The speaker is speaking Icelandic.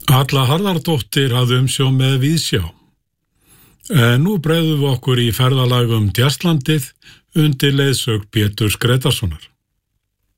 Halla Harðardóttir hafði umsjón með Víðsjá. En nú bregðum við okkur í ferðalag Djasslandið undir leiðsögn Péturs Grétarssonar.